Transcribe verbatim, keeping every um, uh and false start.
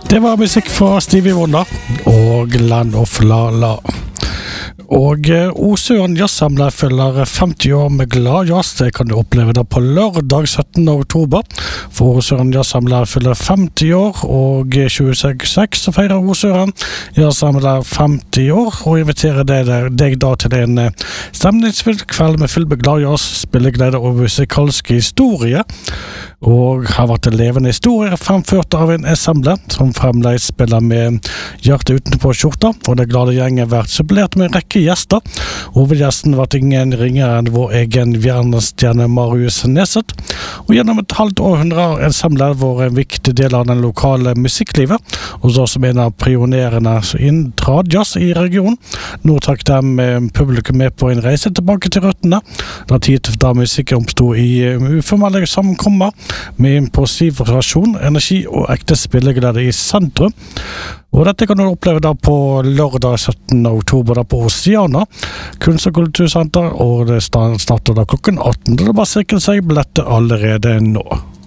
Det var musikk fra Stevie Wonder og Land of La La. Og Osøren Jazzsamler fyller femti år med glad jazz. Det kan du oppleve da på lørdag syttende oktober. For Osøren Jazzsamler fyller femti år, og tjueseks så feirer Osøren Jazzsamler femti år, og inviterer deg, deg da til en stemningsfylt kveld med full glad jazz, spilleglede og musikalsk historie. Og har vært en levende historie fremført av en ensemble som fremdeles spiller med hjertet utenpå skjorta, og det glade gjengen har vært supplert med en rekke gjester. Hovedgjesten var ingen ringere enn vår egen verdensstjerne Marius Neset, og gjennom et halvt århundre har ensemblet vært en viktig del av den lokale musikklivet, og så som en av pionerene innen tradjazz i regionen. Nå trakk de publikum med på en reise tilbake til røttene, da tid da musikken oppstod i uformelle sammenkommer, med impulsiv rasjon, energi og ekte spilleglede i sentrum. Og dette kan du oppleve da på lørdag syttende oktober da på Oceana Kunst- og kultursenter, og det starter da klokken atten. Det er bare å sikre seg billetter allerede nå.